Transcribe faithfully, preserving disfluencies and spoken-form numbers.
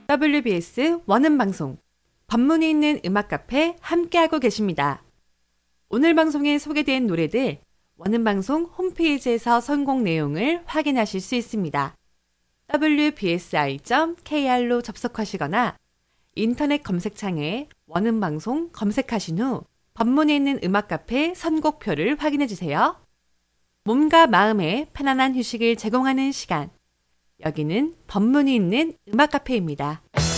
더블유비에스 원음방송 법문이 있는 음악 카페 함께하고 계십니다. 오늘 방송에 소개된 노래들 원음방송 홈페이지에서 선곡 내용을 확인하실 수 있습니다. 더블유비에스아이 점 케이알로 접속하시거나 인터넷 검색창에 원음방송 검색하신 후 법문이 있는 음악 카페 선곡표를 확인해 주세요. 몸과 마음에 편안한 휴식을 제공하는 시간. 여기는 법문이 있는 음악 카페입니다.